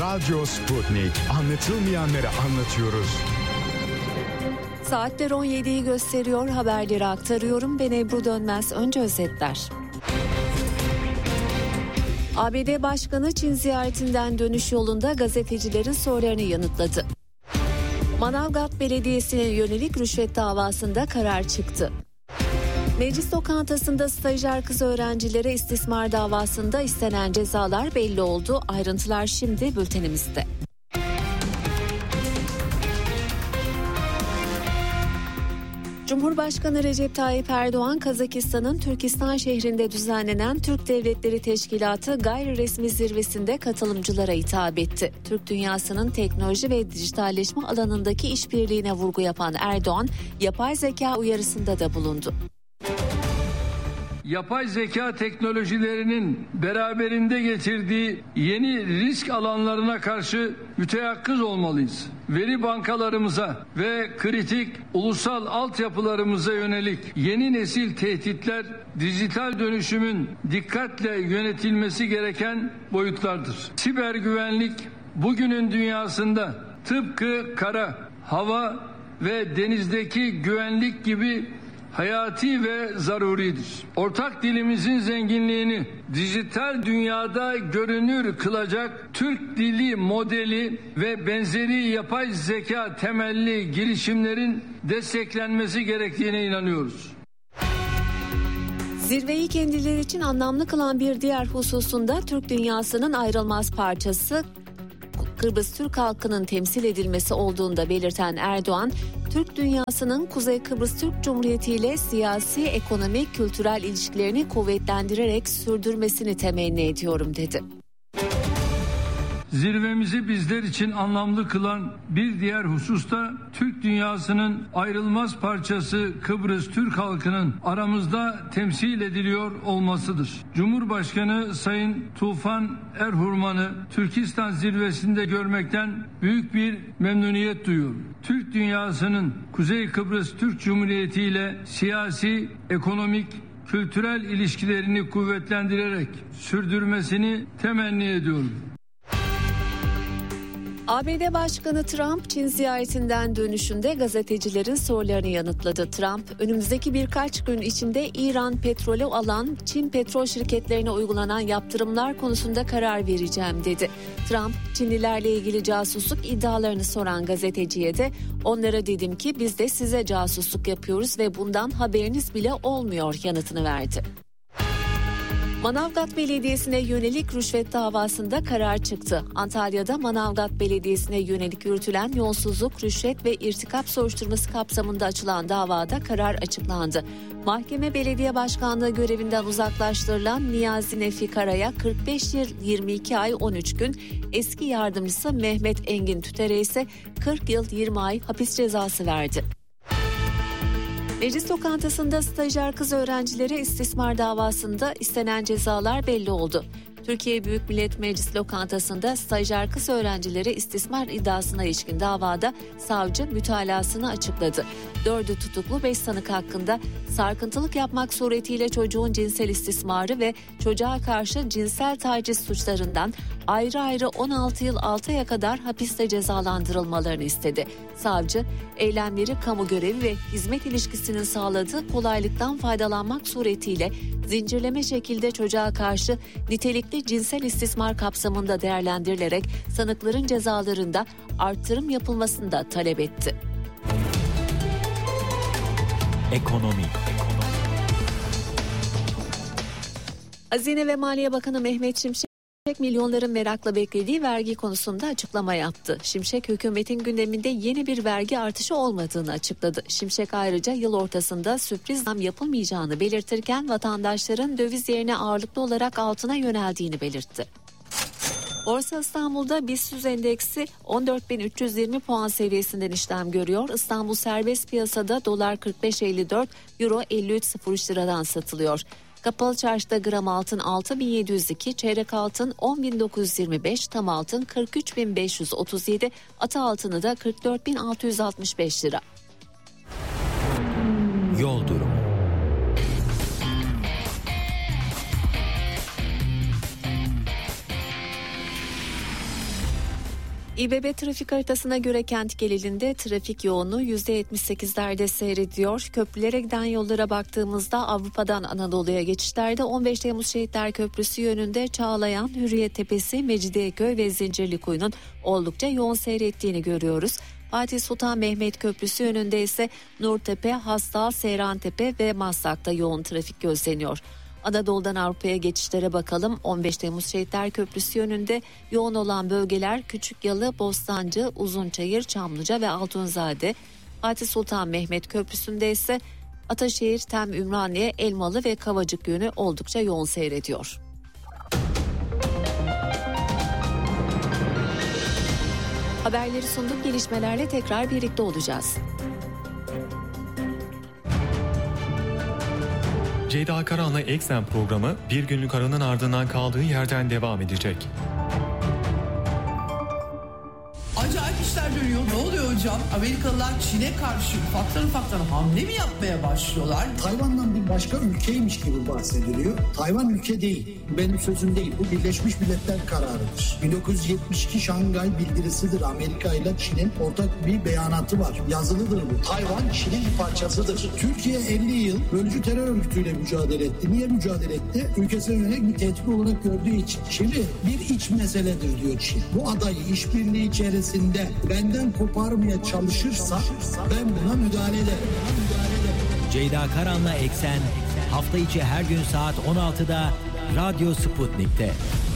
Radyo Sputnik. Anlatılmayanları anlatıyoruz. Saatler 17'yi gösteriyor. Haberleri aktarıyorum. Ben Ebru Dönmez. Önce özetler. ABD Başkanı Çin ziyaretinden dönüş yolunda gazetecilerin sorularını yanıtladı. Manavgat Belediyesi'ne yönelik rüşvet davasında karar çıktı. Meclis lokantasında stajyer kız öğrencilere istismar davasında istenen cezalar belli oldu. Ayrıntılar şimdi bültenimizde. Cumhurbaşkanı Recep Tayyip Erdoğan, Kazakistan'ın Türkistan şehrinde düzenlenen Türk Devletleri Teşkilatı gayri resmi zirvesinde katılımcılara hitap etti. Türk dünyasının teknoloji ve dijitalleşme alanındaki işbirliğine vurgu yapan Erdoğan, yapay zeka uyarısında da bulundu. Yapay zeka teknolojilerinin beraberinde getirdiği yeni risk alanlarına karşı müteyakkız olmalıyız. Veri bankalarımıza ve kritik ulusal altyapılarımıza yönelik yeni nesil tehditler dijital dönüşümün dikkatle yönetilmesi gereken boyutlardır. Siber güvenlik bugünün dünyasında tıpkı kara, hava ve denizdeki güvenlik gibi hayati ve zaruridir. Ortak dilimizin zenginliğini dijital dünyada görünür kılacak Türk dili modeli ve benzeri yapay zeka temelli girişimlerin desteklenmesi gerektiğine inanıyoruz. Zirveyi kendileri için anlamlı kılan bir diğer hususunda Türk dünyasının ayrılmaz parçası Kıbrıs Türk halkının temsil edilmesi olduğunu da belirten Erdoğan, Türk dünyasının Kuzey Kıbrıs Türk Cumhuriyeti ile siyasi, ekonomik, kültürel ilişkilerini kuvvetlendirerek sürdürmesini temenni ediyorum dedi. Zirvemizi bizler için anlamlı kılan bir diğer husus da Türk dünyasının ayrılmaz parçası Kıbrıs Türk halkının aramızda temsil ediliyor olmasıdır. Cumhurbaşkanı Sayın Tufan Erhurman'ı Türkistan zirvesinde görmekten büyük bir memnuniyet duyuyorum. Türk dünyasının Kuzey Kıbrıs Türk Cumhuriyeti ile siyasi, ekonomik, kültürel ilişkilerini kuvvetlendirerek sürdürmesini temenni ediyorum. ABD Başkanı Trump, Çin ziyaretinden dönüşünde gazetecilerin sorularını yanıtladı. Trump, önümüzdeki birkaç gün içinde İran petrolü alan Çin petrol şirketlerine uygulanan yaptırımlar konusunda karar vereceğim dedi. Trump, Çinlilerle ilgili casusluk iddialarını soran gazeteciye de onlara dedim ki biz de size casusluk yapıyoruz ve bundan haberiniz bile olmuyor yanıtını verdi. Manavgat Belediyesi'ne yönelik rüşvet davasında karar çıktı. Antalya'da Manavgat Belediyesi'ne yönelik yürütülen yolsuzluk, rüşvet ve irtikap soruşturması kapsamında açılan davada karar açıklandı. Mahkeme belediye başkanlığı görevinden uzaklaştırılan Niyazi Nefi Kara'ya 45 yıl 22 ay 13 gün, eski yardımcısı Mehmet Engin Tüter'e ise 40 yıl 20 ay hapis cezası verdi. Meclis lokantasında stajyer kız öğrencilere istismar davasında istenen cezalar belli oldu. Türkiye Büyük Millet Meclisi lokantasında stajyer kız öğrencilere istismar iddiasına ilişkin davada savcı mütalasını açıkladı. 4'ü tutuklu 5 sanık hakkında sarkıntılık yapmak suretiyle çocuğun cinsel istismarı ve çocuğa karşı cinsel taciz suçlarından ayrı ayrı 16 yıl 6 aya kadar hapiste cezalandırılmalarını istedi. Savcı, eylemleri kamu görevi ve hizmet ilişkisinin sağladığı kolaylıktan faydalanmak suretiyle zincirleme şekilde çocuğa karşı nitelikli cinsel istismar kapsamında değerlendirilerek sanıkların cezalarında artırım yapılmasını da talep etti. Ekonomi. Hazine ve Maliye Bakanı Mehmet Şimşek, milyonların merakla beklediği vergi konusunda açıklama yaptı. Şimşek, hükümetin gündeminde yeni bir vergi artışı olmadığını açıkladı. Şimşek ayrıca yıl ortasında sürpriz zam yapılmayacağını belirtirken vatandaşların döviz yerine ağırlıklı olarak altına yöneldiğini belirtti. Borsa İstanbul'da BIST endeksi 14.320 puan seviyesinden işlem görüyor. İstanbul serbest piyasada dolar 45.54, euro 53.03 liradan satılıyor. Kapalı çarşıda gram altın 6.702, çeyrek altın 10.925, tam altın 43.537, ata altını da 44.665 lira. Yol durumu. İBB trafik haritasına göre kent genelinde trafik yoğunluğu %78'lerde seyrediyor. Köprülere giden yollara baktığımızda Avrupa'dan Anadolu'ya geçişlerde 15 Temmuz Şehitler Köprüsü yönünde Çağlayan, Hürriyet Tepesi, Mecidiyeköy ve Zincirlikuyu'nun oldukça yoğun seyrettiğini görüyoruz. Fatih Sultan Mehmet Köprüsü yönünde ise Nurtepe, Hastal, Seyrantepe ve Maslak'ta yoğun trafik gözleniyor. Anadolu'dan Avrupa'ya geçişlere bakalım. 15 Temmuz Şehitler Köprüsü yönünde yoğun olan bölgeler Küçükyalı, Bostancı, Uzunçayır, Çamlıca ve Altunzade. Fatih Sultan Mehmet Köprüsü'nde ise Ataşehir, Tem, Ümraniye, Elmalı ve Kavacık yönü oldukça yoğun seyrediyor. Haberleri sunduk, gelişmelerle tekrar birlikte olacağız. Ceyda Karan'la Eksen programı bir günlük aranın ardından kaldığı yerden devam edecek. Acayip işler dönüyor. Ne oluyor hocam? Amerikalılar Çin'e karşı ufaktan hamle mi yapmaya başlıyorlar? Tayvan'dan bir başka ülkeymiş gibi bahsediliyor. Tayvan ülke değil. Benim sözüm değil. Bu Birleşmiş Milletler kararıdır. 1972 Şangay Bildirisidir. Amerika ile Çin'in ortak bir beyanatı var. Yazılıdır bu. Tayvan Çin'in bir parçasıdır. Türkiye 50 yıl bölücü terör örgütüyle mücadele etti. Niye mücadele etti? Ülkesine yönelik bir tehdit olarak gördüğü için. Şimdi bir iç meseledir diyor Çin. Bu adayı işbirliği içerisinde benden koparmaya çalışırsa ben buna müdahale ederim. Ceyda Karan'la Eksen hafta içi her gün saat 16'da Radyo Sputnik'te.